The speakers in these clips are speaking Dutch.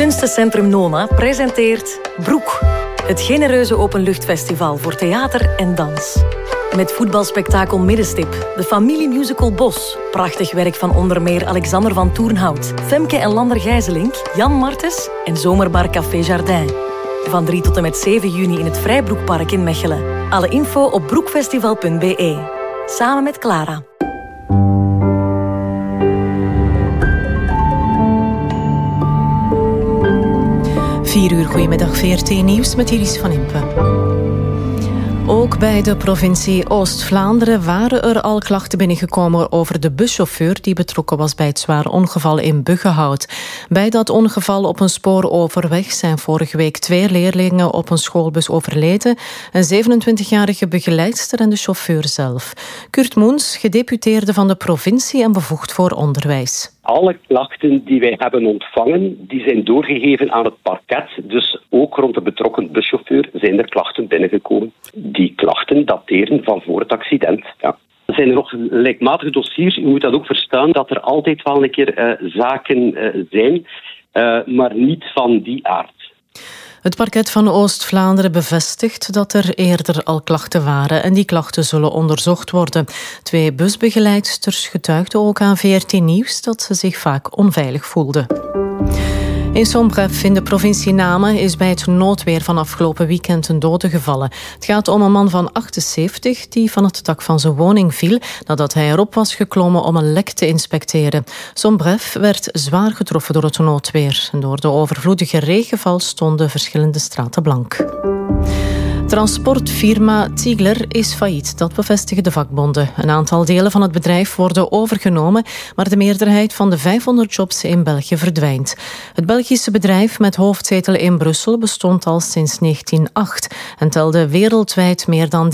Kunstencentrum Nona presenteert Broek. Het genereuze openluchtfestival voor theater en dans. Met voetbalspektakel Middenstip, de familiemusical Bos, prachtig werk van onder meer Alexander van Toornhout, Femke en Lander Gijzelink, Jan Martens en zomerbar Café Jardin. Van 3 tot en met 7 juni in het Vrijbroekpark in Mechelen. Alle info op broekfestival.be. Samen met Clara. Uur, goedemiddag, VRT Nieuws met Iris van Impe. Ook bij de provincie Oost-Vlaanderen waren er al klachten binnengekomen over de buschauffeur die betrokken was bij het zware ongeval in Buggenhout. Bij dat ongeval op een spooroverweg zijn vorige week 2 leerlingen op een schoolbus overleden, een 27-jarige begeleidster en de chauffeur zelf. Kurt Moens, gedeputeerde van de provincie en bevoegd voor onderwijs. Alle klachten die wij hebben ontvangen, die zijn doorgegeven aan het parket. Dus ook rond de betrokken buschauffeur zijn er klachten binnengekomen. Die klachten dateren van voor het accident. Ja. Er zijn er nog gelijkmatige dossiers. U moet dat ook verstaan dat er altijd wel een keer zaken zijn, maar niet van die aard. Het parket van Oost-Vlaanderen bevestigt dat er eerder al klachten waren en die klachten zullen onderzocht worden. 2 busbegeleidsters getuigden ook aan VRT Nieuws dat ze zich vaak onveilig voelden. In Sombref in de provincie Namen is bij het noodweer van afgelopen weekend een dode gevallen. Het gaat om een man van 78 die van het dak van zijn woning viel nadat hij erop was geklommen om een lek te inspecteren. Sombref werd zwaar getroffen door het noodweer en door de overvloedige regenval stonden verschillende straten blank. Transportfirma Ziegler is failliet, dat bevestigen de vakbonden. Een aantal delen van het bedrijf worden overgenomen, maar de meerderheid van de 500 jobs in België verdwijnt. Het Belgische bedrijf met hoofdzetel in Brussel bestond al sinds 1908 en telde wereldwijd meer dan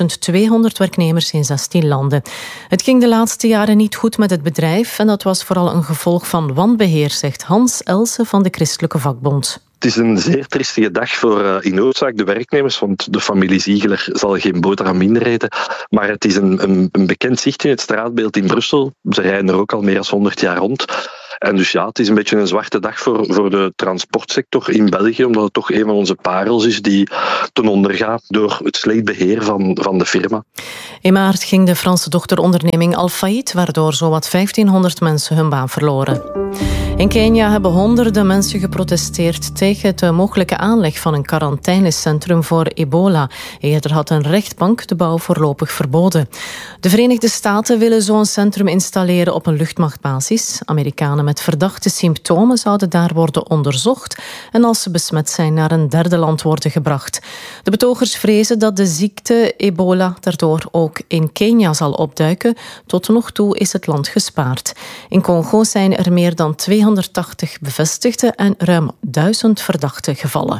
3200 werknemers in 16 landen. Het ging de laatste jaren niet goed met het bedrijf en dat was vooral een gevolg van wanbeheer, zegt Hans Elsen van de Christelijke Vakbond. Het is een zeer triestige dag voor in hoofdzaak de werknemers, want de familie Ziegler zal geen boterham minder eten. Maar het is een bekend zicht in het straatbeeld in Brussel. Ze rijden er ook al meer dan 100 jaar rond. En dus ja, het is een beetje een zwarte dag voor de transportsector in België, omdat het toch een van onze parels is die ten onder gaat door het slecht beheer van de firma. In maart ging de Franse dochteronderneming al failliet, waardoor zowat 1500 mensen hun baan verloren. In Kenia hebben honderden mensen geprotesteerd tegen de mogelijke aanleg van een quarantainecentrum voor ebola. Eerder had een rechtbank de bouw voorlopig verboden. De Verenigde Staten willen zo'n centrum installeren op een luchtmachtbasis. Amerikanen met verdachte symptomen zouden daar worden onderzocht en als ze besmet zijn naar een derde land worden gebracht. De betogers vrezen dat de ziekte ebola daardoor ook in Kenia zal opduiken. Tot nog toe is het land gespaard. In Congo zijn er meer dan 280 bevestigde en ruim 1000 verdachte gevallen.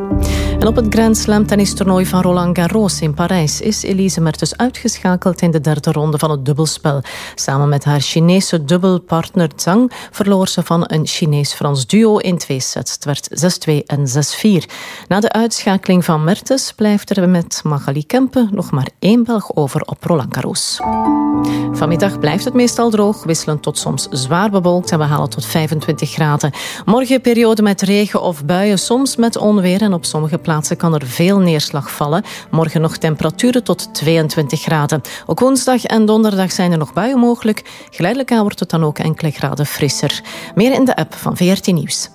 En op het Grand Slam tennistoernooi van Roland Garros in Parijs is Elise Mertens uitgeschakeld in de 3e ronde van het dubbelspel. Samen met haar Chinese dubbelpartner Zhang verloor ze van een Chinees-Frans duo in 2 sets. Het werd 6-2 en 6-4. Na de uitschakeling van Mertens blijft er met Magali Kempe nog maar 1 Belg over op Roland Garros. Vanmiddag blijft het meestal droog, wisselend tot soms zwaar bewolkt en we halen tot 25 graden. Morgen periode met regen of buien, soms met onweer en op sommige plaatsen kan er veel neerslag vallen. Morgen nog temperaturen tot 22 graden. Ook woensdag en donderdag zijn er nog buien mogelijk. Geleidelijk aan wordt het dan ook enkele graden frisser. Meer in de app van VRT Nieuws.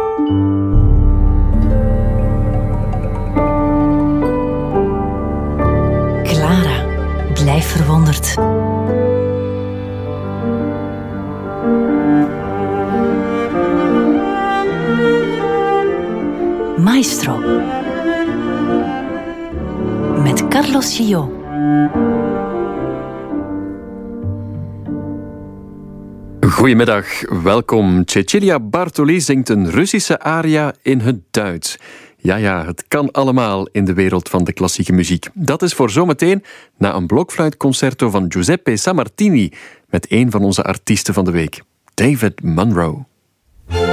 Clara, blijf verwonderd. Maestro. Met Carlos Gillot. Goedemiddag, welkom. Cecilia Bartoli zingt een Russische aria in het Duits. Ja, het kan allemaal in de wereld van de klassieke muziek. Dat is voor zometeen na een blokfluitconcerto van Giuseppe Sammartini met een van onze artiesten van de week, David Monroe.